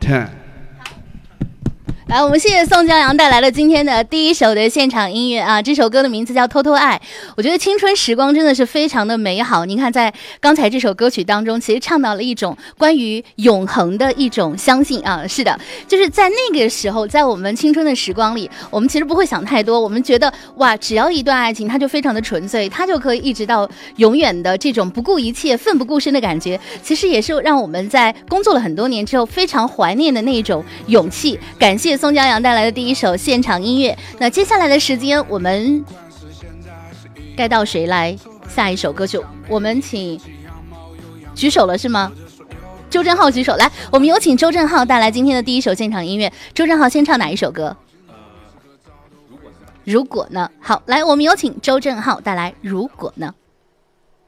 钱。 来，我们谢谢宋江阳带来了今天的第一首的现场音乐啊！这首歌的名字叫《偷偷爱》。我觉得青春时光真的是非常的美好。您看，在刚才这首歌曲当中，其实倡导了一种关于永恒的一种相信啊。是的，就是在那个时候，在我们青春的时光里，我们其实不会想太多，我们觉得哇，只要一段爱情，它就非常的纯粹，它就可以一直到永远的这种不顾一切、奋不顾身的感觉。其实也是让我们在工作了很多年之后非常怀念的那种勇气。感谢宋江阳带来的第一首现场音乐。那接下来的时间，我们该到谁来下一首歌曲？我们请举手了是吗？周正浩举手，来，我们有请周正浩带来今天的第一首现场音乐。周正浩先唱哪一首歌？如果呢？好，来，我们有请周正浩带来《如果呢》。